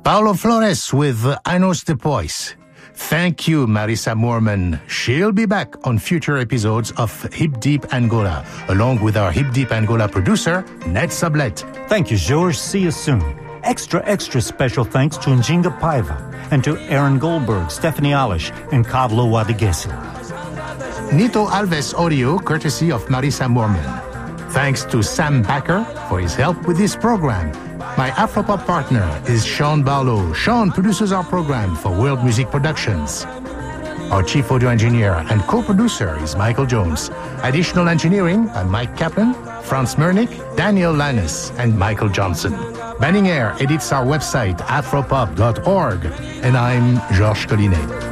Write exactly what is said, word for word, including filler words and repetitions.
Paulo Flores with Anos Depois. Thank you, Marisa Moorman. She'll be back on future episodes of Hip Deep Angola, along with our Hip Deep Angola producer, Ned Sublette. Thank you, George. See you soon. Extra, extra special thanks to Njinga Paiva and to Aaron Goldberg, Stephanie Alish, and Carlo Wadegesi. Nito Alves audio, courtesy of Marisa Moorman. Thanks to Sam Backer for his help with this program. My Afropop partner is Sean Barlow. Sean produces our program for World Music Productions. Our chief audio engineer and co-producer is Michael Jones. Additional engineering by Mike Kaplan, Franz Mernick, Daniel Lannis, and Michael Johnson. Banning Air edits our website, afropop dot org. And I'm Georges Collinet.